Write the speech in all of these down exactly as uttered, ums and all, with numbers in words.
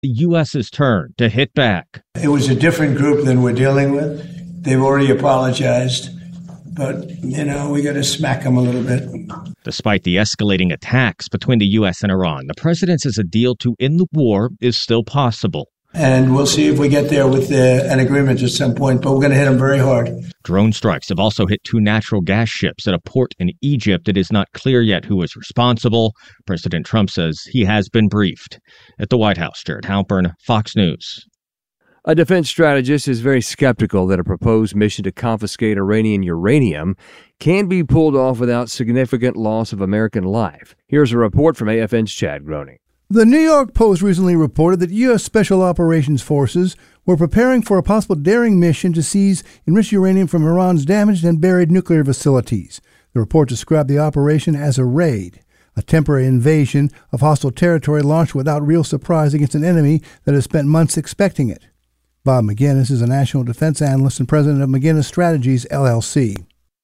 the U S's turn to hit back. It was a different group than we're dealing with. They've already apologized. But, you know, we got to smack them a little bit. Despite the escalating attacks between the U S and Iran, the president says a deal to end the war is still possible. And we'll see if we get there with uh, an agreement at some point, but we're going to hit them very hard. Drone strikes have also hit two natural gas ships at a port in Egypt. It is not clear yet who is responsible. President Trump says he has been briefed. At the White House, Jared Halpern, Fox News. A defense strategist is very skeptical that a proposed mission to confiscate Iranian uranium can be pulled off without significant loss of American life. Here's a report from A F N's Chad Groening. The New York Post recently reported that U S. Special Operations Forces were preparing for a possible daring mission to seize enriched uranium from Iran's damaged and buried nuclear facilities. The report described the operation as a raid, a temporary invasion of hostile territory launched without real surprise against an enemy that has spent months expecting it. Bob McGinnis is a national defense analyst and president of McGinnis Strategies, L L C.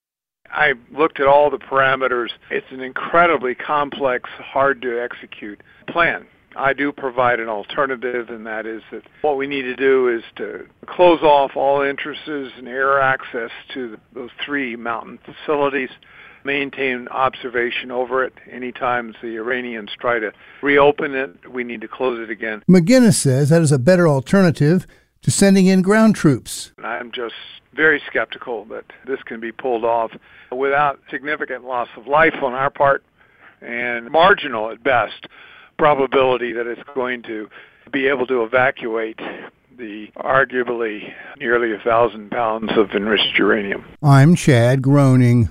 I looked at all the parameters. It's an incredibly complex, hard-to-execute plan. I do provide an alternative, and that is that what we need to do is to close off all entrances and air access to those three mountain facilities, maintain observation over it. Anytime the Iranians try to reopen it, we need to close it again. McGinnis says that is a better alternative to sending in ground troops. I'm just very skeptical that this can be pulled off without significant loss of life on our part and marginal at best probability that it's going to be able to evacuate the arguably nearly a thousand pounds of enriched uranium. I'm Chad Groening.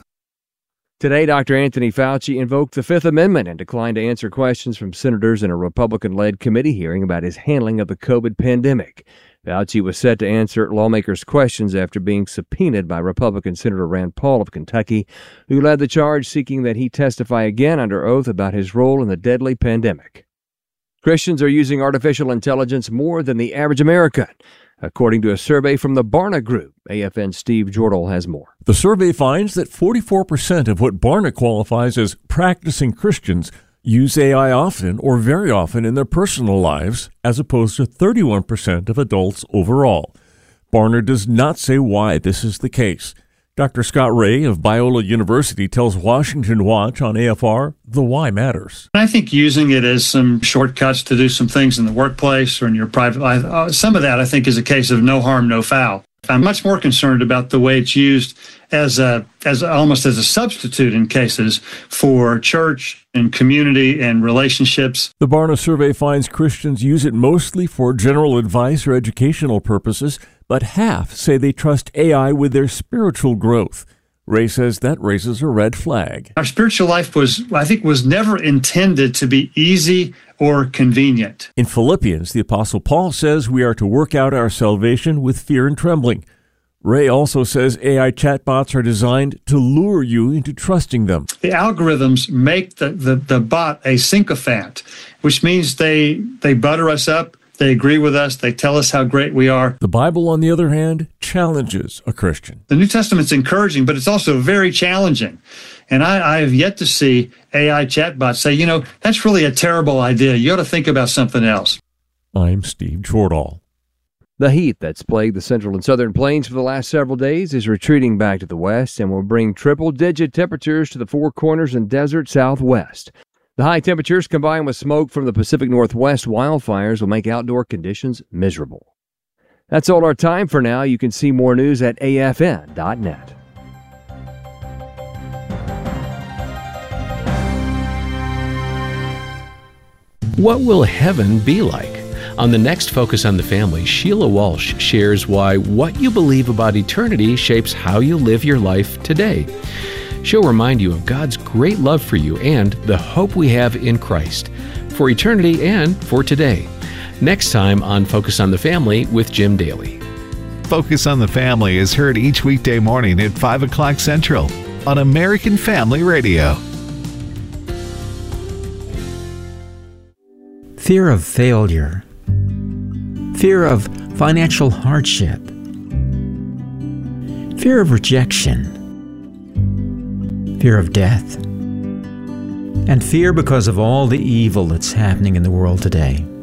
Today, Doctor Anthony Fauci invoked the Fifth Amendment and declined to answer questions from senators in a Republican-led committee hearing about his handling of the COVID pandemic. Fauci was set to answer lawmakers' questions after being subpoenaed by Republican Senator Rand Paul of Kentucky, who led the charge seeking that he testify again under oath about his role in the deadly pandemic. Christians are using artificial intelligence more than the average American, according to a survey from the Barna Group. A F N's Steve Jordal has more. The survey finds that forty-four percent of what Barna qualifies as practicing Christians use A I often or very often in their personal lives, as opposed to thirty-one percent of adults overall. Barna does not say why this is the case. Doctor Scott Ray of Biola University tells Washington Watch on A F R the why matters. I think using it as some shortcuts to do some things in the workplace or in your private life, uh, some of that I think is a case of no harm, no foul. I'm much more concerned about the way it's used as a as almost as a substitute in cases for church and community and relationships. The Barna survey finds Christians use it mostly for general advice or educational purposes, but half say they trust A I with their spiritual growth. Ray says that raises a red flag. Our spiritual life was, I think, was never intended to be easy or convenient. In Philippians, the Apostle Paul says we are to work out our salvation with fear and trembling. Ray also says A I chatbots are designed to lure you into trusting them. The algorithms make the, the, the bot a sycophant, which means they they butter us up. They agree with us. They tell us how great we are. The Bible, on the other hand, challenges a Christian. The New Testament's encouraging, but it's also very challenging. And I, I have yet to see A I chatbots say, you know, that's really a terrible idea. You ought to think about something else. I'm Steve Jordal. The heat that's plagued the central and southern plains for the last several days is retreating back to the west and will bring triple-digit temperatures to the Four Corners and desert southwest. The high temperatures combined with smoke from the Pacific Northwest wildfires will make outdoor conditions miserable. That's all our time for now. You can see more news at A F N dot net. What will heaven be like? On the next Focus on the Family, Sheila Walsh shares why what you believe about eternity shapes how you live your life today. She'll remind you of God's great love for you and the hope we have in Christ, for eternity and for today. Next time on Focus on the Family with Jim Daly. Focus on the Family is heard each weekday morning at five o'clock Central on American Family Radio. Fear of failure. Fear of financial hardship. Fear of rejection. Fear of death, and fear because of all the evil that's happening in the world today.